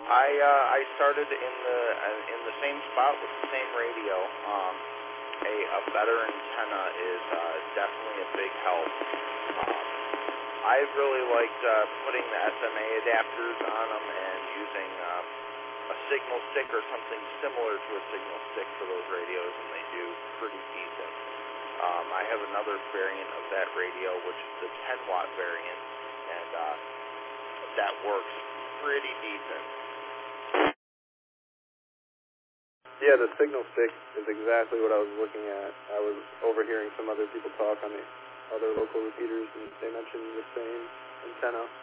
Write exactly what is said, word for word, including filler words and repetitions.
I uh, I started in the uh, in the same spot with the same radio. Um, a, a better antenna is uh, definitely a big help. Um, I've really liked uh, putting the S M A adapters on them and using uh, a signal stick or something similar to a signal stick for those radios, and they do pretty decent. Um, I have another variant of that radio, which is the ten watt variant, and uh, that works pretty decent. Yeah, the signal stick is exactly what I was looking at. I was overhearing some other people talk on the other local repeaters, and they mentioned the same antenna.